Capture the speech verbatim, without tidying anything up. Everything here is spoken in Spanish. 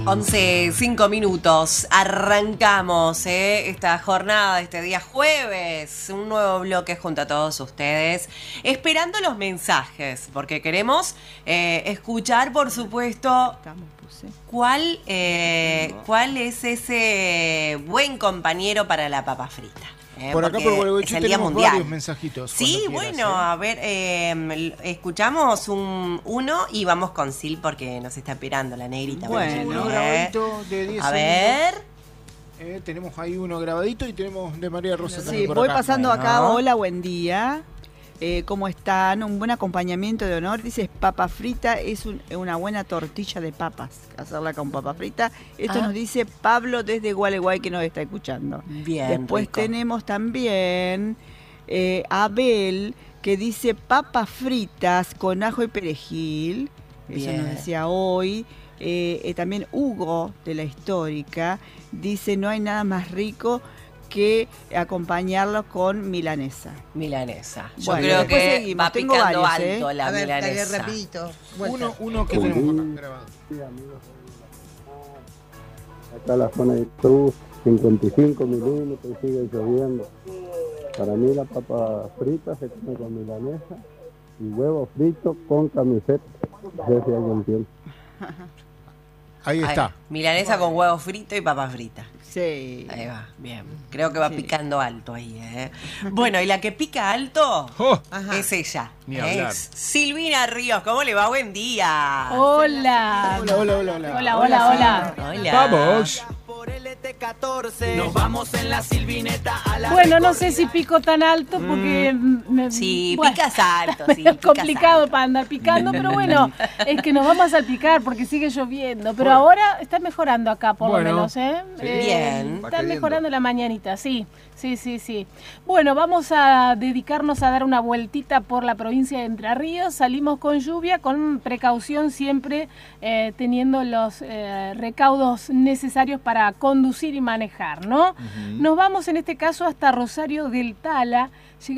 once, cinco minutos. Arrancamos ¿eh? esta jornada, este día jueves. Un nuevo bloque junto a todos ustedes. Esperando los mensajes, porque queremos eh, escuchar, por supuesto, cuál, eh, cuál es ese buen compañero para la papa frita. Eh, por acá por Gualeguaychú tenemos mundial. varios mensajitos. Sí, quieras, bueno, ¿eh? a ver, eh, escuchamos un, uno y vamos con Sil porque nos está esperando la negrita. Bueno, uno grabadito de diez A ver. Eh, tenemos ahí uno grabadito y tenemos de María Rosa Sí, también por voy acá. pasando Bueno. acá. Hola, buen día. Eh, ¿Cómo están? Un buen acompañamiento de honor. Dices, papa frita es un, una buena tortilla de papas. Hacerla con papa frita. Esto Ah. nos dice Pablo desde Gualeguay, que nos está escuchando. Bien, Después rico. tenemos también eh, Abel, que dice papas fritas con ajo y perejil. Eso Bien. nos decía hoy. Eh, eh, también Hugo, de la Histórica, dice, no hay nada más rico que acompañarlo con milanesa. Milanesa. Yo Bueno, creo después que seguimos. va Tengo picando varios, alto ¿eh? la A ver, te milanesa. repito. Uno, uno que tenemos acá grabado. Sí, amigos. Acá la zona de Cruz, cincuenta y cinco milímetros y sigue lloviendo. Para mí la papa frita se come con milanesa y huevo frito con camiseta. No sé si alguien entiende. Ahí Ahí, está. milanesa con huevo frito y papa frita. Sí. Ahí va, bien. Creo que va Sí. picando alto ahí, ¿eh? Bueno, y la que pica alto Oh, Ajá. es ella. Ni hablar. Es Silvina Ríos. ¿Cómo le va? Buen día. Hola. hola, hola, hola, hola. Hola, hola, hola. Hola. Vamos. Nos vamos en la Silvineta a la Bueno, no sé si pico tan alto porque... me- Sí, bueno, picas alto. Sí, es picas complicado alto. para andar picando, pero bueno, es que nos vamos a salpicar porque sigue lloviendo. Pero ahora está mejorando acá, por Bueno, lo menos, ¿eh? sí. Eh, Bien. Está mejorando la mañanita, sí, sí, sí, sí. Bueno, vamos a dedicarnos a dar una vueltita por la provincia de Entre Ríos. Salimos con lluvia, con precaución siempre, eh, teniendo los eh, recaudos necesarios para conducir y manejar, ¿no? Nos vamos en este caso hasta Rosario del Tala.